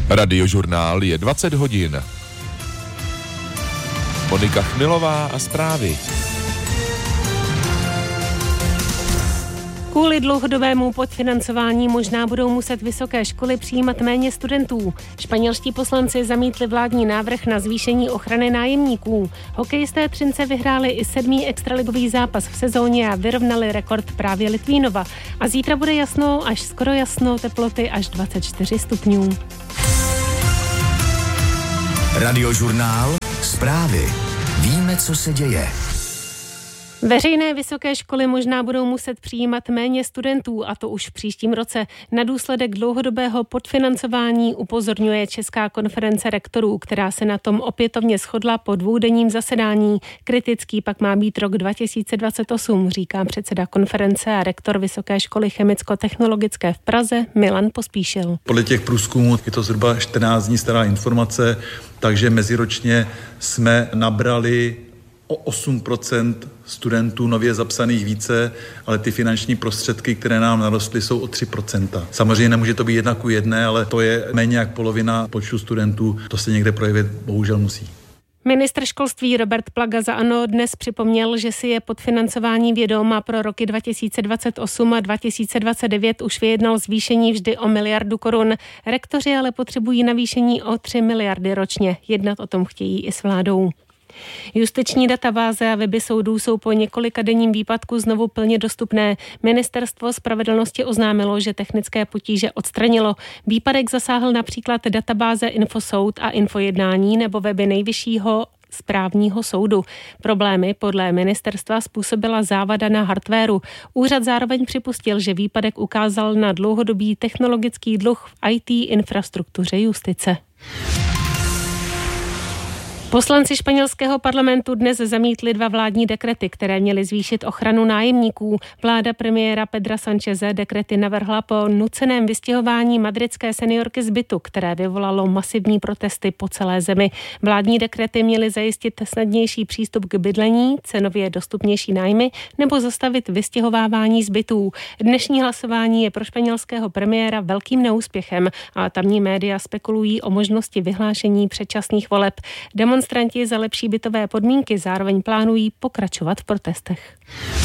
Radiožurnál je 20 hodin. Monika Chmilová a zprávy. Kvůli dlouhodobému podfinancování možná budou muset vysoké školy přijímat méně studentů. Španělští poslanci zamítli vládní návrh na zvýšení ochrany nájemníků. Hokejisté Třince vyhráli i 7. extraligový zápas v sezóně a vyrovnali rekord právě Litvínova. A zítra bude jasno, až skoro jasno, teploty až 24 stupňů. Radiožurnál, zprávy. Víme, co se děje. Veřejné vysoké školy možná budou muset přijímat méně studentů, a to už v příštím roce. Na důsledek dlouhodobého podfinancování upozorňuje Česká konference rektorů, která se na tom opětovně shodla po dvoudenním zasedání. Kritický pak má být rok 2028, říká předseda konference a rektor Vysoké školy chemicko-technologické v Praze Milan Pospíšil. Podle těch průzkumů je to zhruba 14 dní stará informace, takže meziročně jsme nabrali o 8% studentů nově zapsaných více, ale ty finanční prostředky, které nám narostly, jsou o 3%. Samozřejmě nemůže to být 1:1, ale to je méně jak polovina počtu studentů, to se někde projevit bohužel musí. Ministr školství Robert Plaga za ANO dnes připomněl, že si je podfinancování vědom a pro roky 2028 a 2029 už vyjednal zvýšení vždy o 1 miliardu korun. Rektoři ale potřebují navýšení o 3 miliardy ročně. Jednat o tom chtějí i s vládou. Justiční databáze a weby soudů jsou po několika denním výpadku znovu plně dostupné. Ministerstvo spravedlnosti oznámilo, že technické potíže odstranilo. Výpadek zasáhl například databáze Infosoud a Infojednání nebo weby Nejvyššího správního soudu. Problémy podle ministerstva způsobila závada na hardwaru. Úřad zároveň připustil, že výpadek ukázal na dlouhodobý technologický dluh v IT infrastruktuře justice. Poslanci španělského parlamentu dnes zamítli 2 vládní dekrety, které měly zvýšit ochranu nájemníků. Vláda premiéra Pedra Sancheze dekrety navrhla po nuceném vystěhování madridské seniorky z bytu, které vyvolalo masivní protesty po celé zemi. Vládní dekrety měly zajistit snadnější přístup k bydlení, cenově dostupnější nájmy nebo zastavit vystěhovávání z bytů. Dnešní hlasování je pro španělského premiéra velkým neúspěchem a tamní média spekulují o možnosti vyhlášení předčasných voleb. Demonstranti za lepší bytové podmínky zároveň plánují pokračovat v protestech.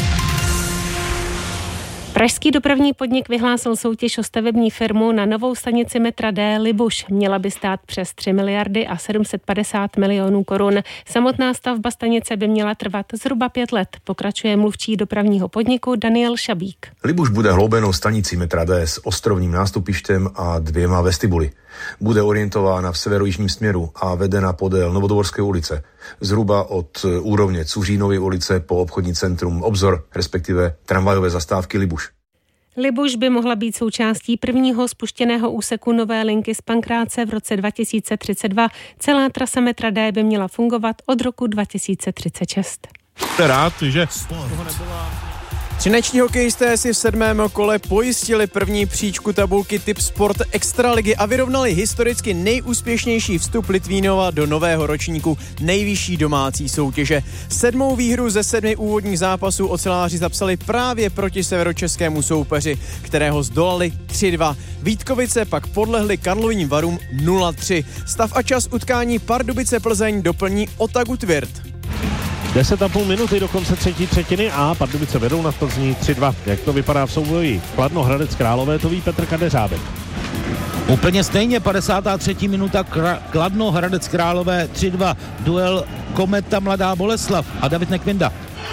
Pražský dopravní podnik vyhlásil soutěž o stavební firmu na novou stanici metra D Libuš. Měla by stát přes 3 miliardy a 750 milionů korun. Samotná stavba stanice by měla trvat zhruba 5 let, pokračuje mluvčí dopravního podniku Daniel Šabík. Libuš bude hloubenou stanicí metra D s ostrovním nástupištěm a 2 vestibuly. Bude orientována v severojižním směru a vedena podél Novodvorské ulice, zhruba od úrovně Cuřínovy ulice po obchodní centrum Obzor, respektive tramvajové zastávky Libuš. Libuš by mohla být součástí prvního spuštěného úseku nové linky z Pankráce v roce 2032. Celá trasa metra D by měla fungovat od roku 2036. Rád, že Třineční hokejisté si v 7. kole pojistili první příčku tabulky Tip Sport Extraligy a vyrovnali historicky nejúspěšnější vstup Litvínova do nového ročníku nejvyšší domácí soutěže. 7. výhru ze 7 úvodních zápasů oceláři zapsali právě proti severočeskému soupeři, kterého zdolali 3-2. Vítkovice pak podlehli Karlovým Varům 0-3. Stav a čas utkání Pardubice Plzeň doplní Otagu Tvirt. 10,5 minuty do konce třetí třetiny a Pardubice vedou nad Plzní 3-2. Jak to vypadá v souboji Kladno Hradec Králové, to ví Petr Kadeřábek. Úplně stejně, 53. minuta Kladno Hradec Králové 3-2. Duel Kometa Mladá Boleslav a David Nekvinda.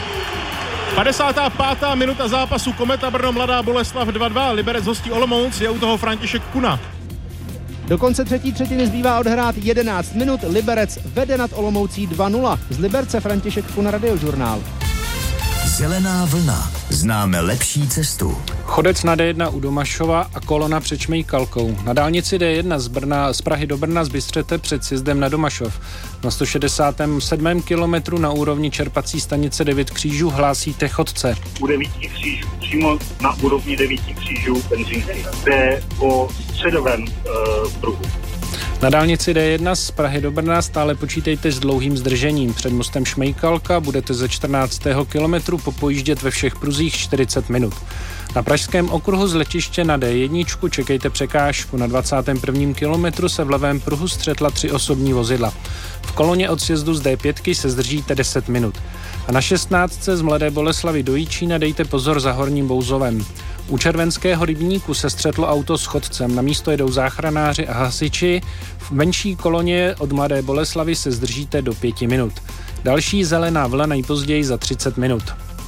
55. minuta zápasu Kometa Brno Mladá Boleslav 2-2. Liberec hostí Olomouc, je u toho František Kuna. Do konce třetí třetiny zbývá odhrát 11 minut. Liberec vede nad Olomoucí 2-0. Z Liberce František Kuna, Radiožurnál. Zelená vlna. Známe lepší cestu. Chodec na D1 u Domašova a kolona před Šmejkalkou. Na dálnici D1 z Prahy do Brna z Bystřete před sjezdem na Domašov. Na 167. kilometru na úrovni čerpací stanice 9 křížů hlásíte chodce. U 9 křížů, přímo na úrovni 9 křížů benzínky. Jde o středovém pruhu. Na dálnici D1 z Prahy do Brna stále počítejte s dlouhým zdržením. Před mostem Šmejkalka budete ze 14. kilometru popojíždět ve všech pruzích 40 minut. Na pražském okruhu z letiště na D1 čekejte překážku. Na 21. kilometru se v levém pruhu střetla 3 osobní vozidla. V koloně od sjezdu z D5 se zdržíte 10 minut. A na 16. z Mladé Boleslavi do Jičína dejte pozor za Horním Bouzovem. U Červenského rybníku se střetlo auto s chodcem. Na místo jedou záchranáři a hasiči. V menší koloně od Mladé Boleslavy se zdržíte do 5 minut. Další zelená vlna nejpozději za 30 minut.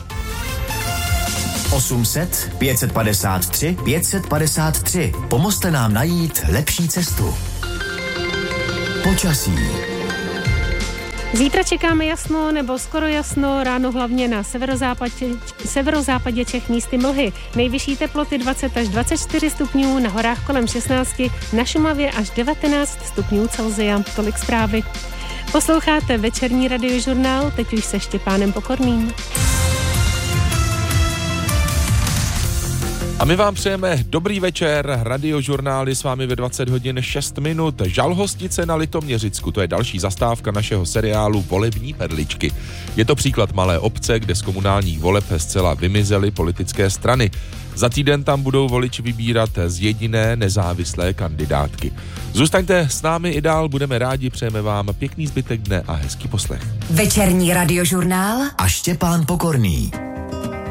800 553 553. Pomozte nám najít lepší cestu. Počasí. Zítra čekáme jasno nebo skoro jasno, ráno hlavně na severozápadě Čech místy mlhy. Nejvyšší teploty 20 až 24 stupňů, na horách kolem 16, na Šumavě až 19 stupňů Celsia. Tolik zprávy. Posloucháte večerní radiožurnál, teď už se Štěpánem Pokorným. A my vám přejeme dobrý večer, radiožurnály s vámi ve 20 hodin 6 minut. Žalhostice na Litoměřicku, to je další zastávka našeho seriálu Volební perličky. Je to příklad malé obce, kde z komunálních voleb zcela vymizely politické strany. Za týden tam budou voliči vybírat z jediné nezávislé kandidátky. Zůstaňte s námi i dál, budeme rádi, přejeme vám pěkný zbytek dne a hezký poslech. Večerní radiožurnál a Štěpán Pokorný.